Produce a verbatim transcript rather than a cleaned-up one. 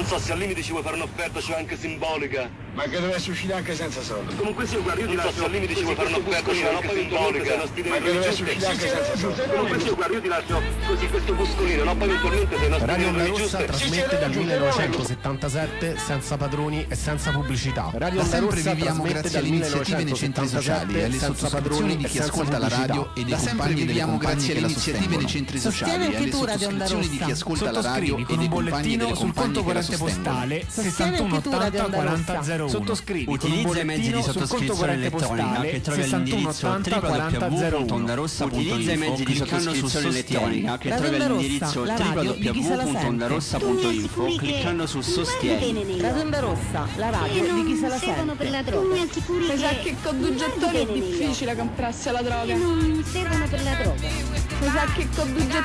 so se al limite ci vuoi fare un'offerta, cioè anche simbolica. Ma che dovresti uscire anche senza soldi. Comunque sì, guarda, io ti lascio. So se al limite ci vuoi fare un'offerta, cioè anche simbolica. Ma che dovresti uscire anche senza soldi. Comunque sì, guarda, io ti lascio così questo buscolino, no? Poi eventualmente sei nostri Radio Onda numeri Rossa giusti. trasmette dal millenovecentosettantasette senza padroni e senza pubblicità. Radio Da Onda sempre Rossa viviamo trasmette grazie dal alle iniziative nei centri sociali e alle senza sottoscrizioni padroni di e chi senza ascolta la pubblicità. radio e dei Da sempre compagni e delle viviamo compagne grazie che alle la iniziative sostengono. nei centri Sostieni sociali e anche alle tu Radio Onda sottoscrizioni di chi Rossa. ascolta la radio Sottoscrivi e con dei un compagni e bollettino delle sul conto compagne che la corrente sostengono. postale Sostieni sessantuno anche tu Radio ottanta Onda quaranta Rossa. zero uno. Sottoscrivi con un Utilizza i mezzi di bollettino sul conto sottoscrizione corrente elettronica postale che trovi sessantuno all'indirizzo ottanta quaranta zero uno. Utilizza i mezzi di sottoscrizione elettronica che trovi all'indirizzo w w w punto ondarossa punto info cliccando su Sostieni. Radio Onda Rossa, la radio di chi se la servono sente. per la droga. Mi assicuri Mi sa che che con due gettoni è difficile comprarsi la droga. non servono per la droga. Mi sa che con due gettoni